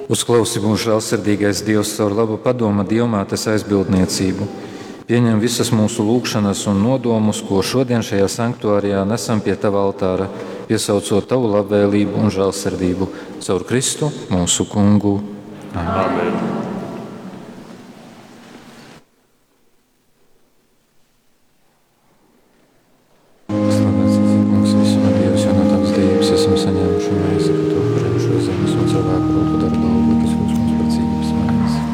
Uzklausi mūsu žēlsirdīgais Dievs caur labu padoma Dievmātes aizbildniecību. Pieņem visas mūsu lūgšanas un nodomus, ko šodien šajā sanktuārijā nesam pie Tava altāra, piesaucot Tavu labvēlību un žēlsirdību caur Kristu mūsu Kungu. Amen.